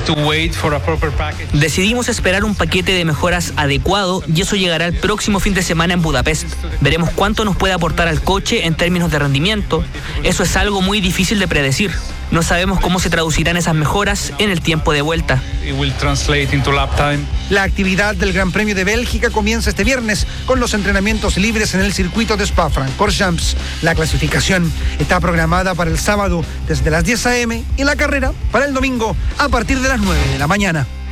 Decidimos esperar un paquete de mejoras adecuado y eso llegará el próximo fin de semana en Budapest. Veremos cuánto nos puede aportar al coche en términos de rendimiento. Eso es algo muy difícil de predecir. No sabemos cómo se traducirán esas mejoras en el tiempo de vuelta. La actividad del Gran Premio de Bélgica comienza este viernes con los entrenamientos libres en el circuito de Spa-Francorchamps. La clasificación está programada para el sábado desde las 10 a.m. y la carrera para el domingo a partir de las 9 de la mañana.